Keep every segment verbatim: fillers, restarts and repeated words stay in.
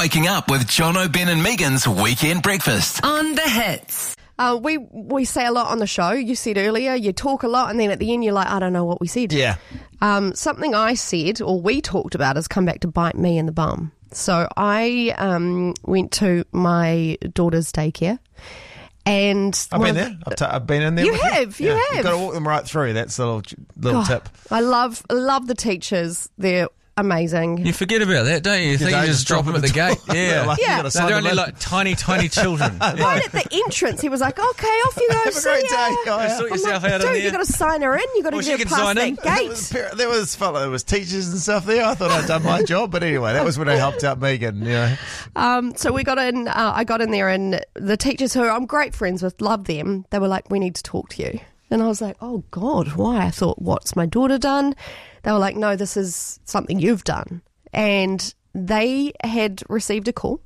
waking up with Jono, Ben and Megan's Weekend Breakfast. On The Hits. Uh, we we say a lot on the show. You said earlier, you talk a lot, and then at the end you're like, I don't know what we said. Yeah. Um, something I said, or we talked about, has come back to bite me in the bum. So I um, went to my daughter's daycare. And I've been there. I've, t- I've been in there. You with have, you yeah. have. You've got to walk them right through. That's the little, little God, tip. I love love the teachers. They're amazing. You forget about that, don't you? You think you just drop them at the gate. Yeah. Like, Yeah. you gotta No, sign they're them only in. like tiny, tiny children. Right at the entrance, he was like, "Okay, off you go. Have a see great ya." day, guys. Sort I'm yourself like, out in Dude, there. you got to sign her in. You got to Well, get she her can past sign that in. There was, gate. par- there was fellow, there was teachers and stuff there. I thought I'd done my job, but anyway, that was when I helped out Megan. You know. Um, so we got in. Uh, I got in there, and the teachers who I'm great friends with, love them. They were like, "We need to talk to you." And I was like, "Oh God, why?" I thought, "What's my daughter done?" They were like, "No, this is something you've done." And they had received a call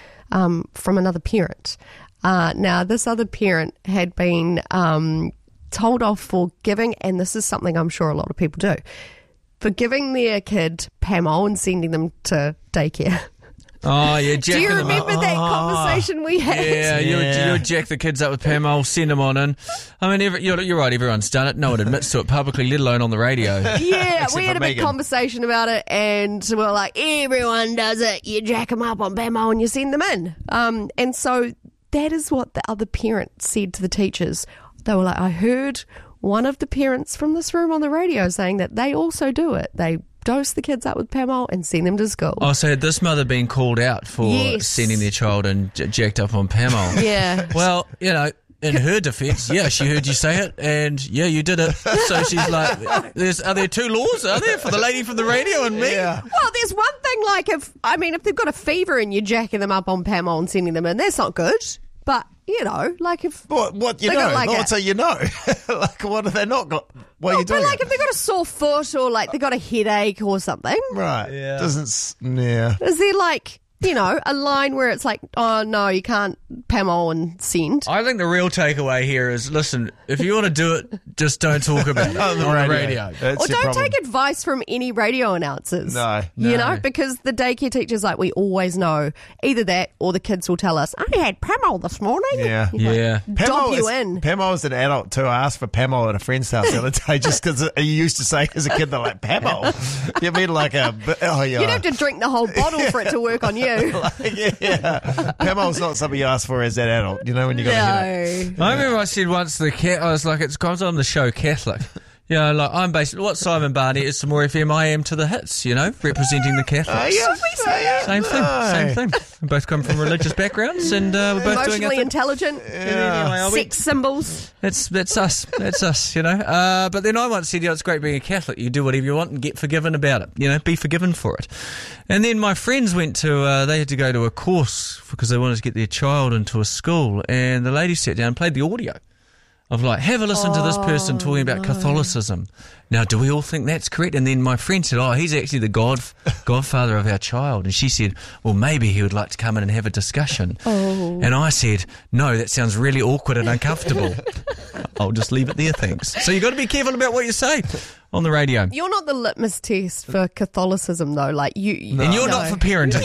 um, from another parent. Uh, now, this other parent had been um, told off for giving, and this is something I'm sure a lot of people do, for giving their kid Pamol and sending them to daycare. Oh, yeah, Do jack you them remember up. that conversation we had? Yeah, you would, Yeah. you would jack the kids up with Pamol, send them on in. I mean, every, you're, you're right, everyone's done it. No one admits to it publicly, let alone on the radio. Yeah, Except we had for a big Megan. conversation about it, and we were like, everyone does it. You jack them up on Bamo and you send them in. Um, and so that is what the other parent said to the teachers. They were like, I heard one of the parents from this room on the radio saying that they also do it. They dose the kids up with Pamol and send them to school. Oh, so had this mother been called out for Yes. sending their child and j- jacked up on Pamol? Yeah. Well, you know, in her defence, yeah, she heard you say it, and yeah, you did it. So she's like, "There's are there two laws? Are there for the lady from the radio and me?" Yeah. Well, there's one thing, like, if, I mean, if they've got a fever and you're jacking them up on Pamol and sending them in, that's not good. But, you know, like if... What? What you They know? got like What a- so you know? Like what have they not got? What are Well, you but doing? like if they've got a sore foot or like they've got a headache or something, right. Yeah. Doesn't. s- Yeah. is there like, you know, a line where it's like, oh no, you can't Pamol and send? I think the real takeaway here is, listen, if you want to do it, just don't talk about it on the radio. That's Or your don't problem. take advice from any radio announcers. No, You no. know, because the daycare teachers, like, we always know either that or the kids will tell us, I had Pamol this morning. Yeah. Yeah. Dob you is, in. Pamol is an adult too. I asked for Pamol at a friend's house the other day just because you used to say as a kid, they're like, Pamol? You mean like a... Oh, yeah. You'd have to drink the whole bottle for it to work on you. Yeah. Pamol's not something you ask for as that adult, you know, when you got a headache. No. I remember I said once the cat. I was like, it's I was on the show Catholic. You know, like I'm basically what Simon Barney is to more F M. I am to the hits. You know, representing the Catholics. Same thing. No. Same thing. We both come from religious backgrounds, and uh, we're both doing our Emotionally thing. intelligent. Anyway, I went- Sex symbols. That's that's us. That's us. You know. Uh, but then I once said, you know, it's great being a Catholic. You do whatever you want and get forgiven about it. You know, be forgiven for it. And then my friends went to. Uh, they had to go to a course because they wanted to get their child into a school, and the lady sat down and played the audio of like, have a listen to this person talking about Catholicism. Now, do we all think that's correct? And then my friend said, oh, he's actually the god, godfather of our child. And she said, well, maybe he would like to come in and have a discussion. Oh. And I said, no, that sounds really awkward and uncomfortable. I'll just leave it there, thanks. So you've got to be careful about what you say on the radio. You're not the litmus test for Catholicism, though. Like you, And you're no. not for parenting.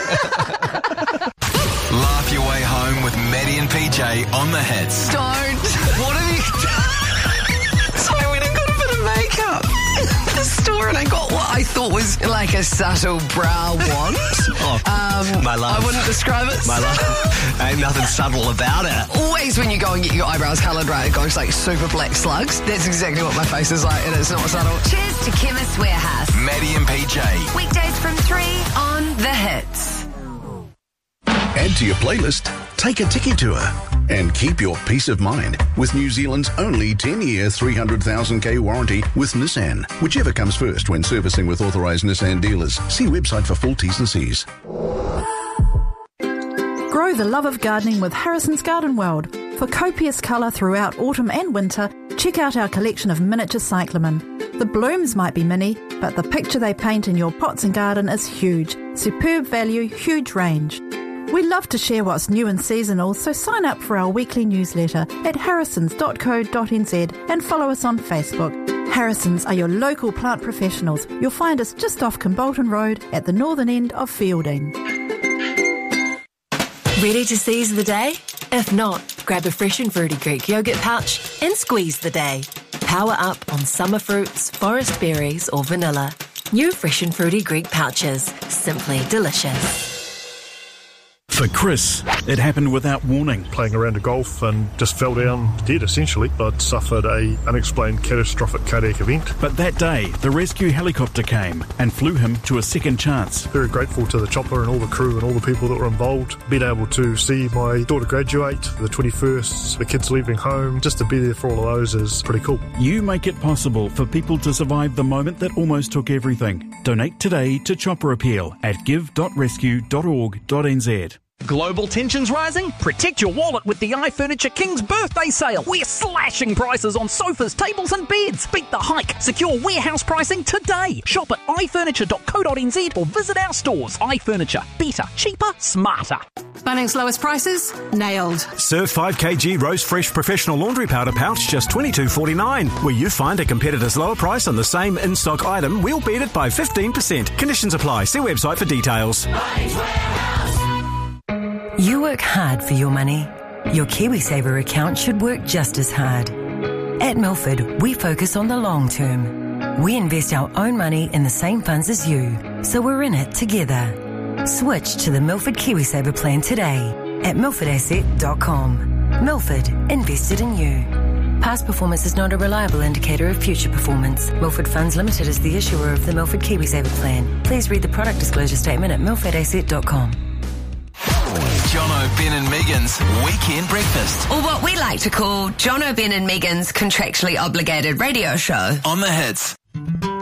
Laugh your way home with Maddie and P J on the hits. Don't. What have you done? So I went and got a bit of makeup at the store, and I got what I thought was like a subtle brow wand. Oh, Um, my love. I wouldn't describe it. My love, ain't nothing subtle about it. Always when you go and get your eyebrows coloured, right, it goes like super black slugs. That's exactly what my face is like, and it's not subtle. Cheers to Chemist Warehouse. Maddie and P J. Weekdays from three on The Hits. Add to your playlist, take a Tiki Tour, and keep your peace of mind with New Zealand's only ten-year, three hundred thousand K warranty with Nissan. Whichever comes first when servicing with authorised Nissan dealers. See website for full T's and C's. Grow the love of gardening with Harrison's Garden World. For copious colour throughout autumn and winter, check out our collection of miniature cyclamen. The blooms might be mini, but the picture they paint in your pots and garden is huge. Superb value, huge range. We love to share what's new and seasonal, so sign up for our weekly newsletter at harrisons dot co dot n z and follow us on Facebook. Harrisons are your local plant professionals. You'll find us just off Kimbolton Road at the northern end of Fielding. Ready to seize the day? If not, grab a fresh and fruity Greek yogurt pouch and squeeze the day. Power up on summer fruits, forest berries or vanilla. New fresh and fruity Greek pouches. Simply delicious. For Chris, it happened without warning. Playing around a golf and just fell down dead, essentially, but suffered a unexplained catastrophic cardiac event. But that day, the rescue helicopter came and flew him to a second chance. Very grateful to the chopper and all the crew and all the people that were involved. Being able to see my daughter graduate, the twenty-first, the kids leaving home, just to be there for all of those is pretty cool. You make it possible for people to survive the moment that almost took everything. Donate today to Chopper Appeal at give dot rescue dot org dot n z. Global tensions rising? Protect your wallet with the iFurniture King's birthday sale. We're slashing prices on sofas, tables and beds. Beat the hike. Secure warehouse pricing today. Shop at i furniture dot co dot n z or visit our stores. iFurniture. Better, cheaper, smarter. Bunnings lowest prices? Nailed. Serve five kilogram Rose Fresh Professional Laundry Powder Pouch just twenty-two forty-nine. Where you find a competitor's lower price on the same in-stock item, we'll beat it by fifteen percent. Conditions apply. See website for details. You work hard for your money. Your KiwiSaver account should work just as hard. At Milford, we focus on the long term. We invest our own money in the same funds as you, so we're in it together. Switch to the Milford KiwiSaver plan today at milford asset dot com. Milford, invested in you. Past performance is not a reliable indicator of future performance. Milford Funds Limited is the issuer of the Milford KiwiSaver plan. Please read the product disclosure statement at milford asset dot com. Jono, Ben and Megan's Weekend Breakfast. Or what we like to call Jono, Ben and Megan's contractually obligated radio show. On the Hits.